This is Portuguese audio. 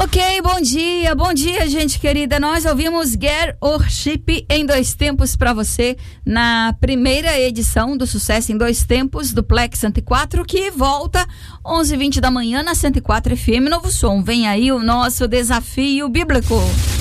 Ok, bom dia, gente querida. Nós ouvimos Get Worship em Dois Tempos para você na primeira edição do Sucesso em Dois Tempos do Plex 104, que volta 11h20 da manhã na 104 FM Novo Som. Vem aí o nosso desafio bíblico.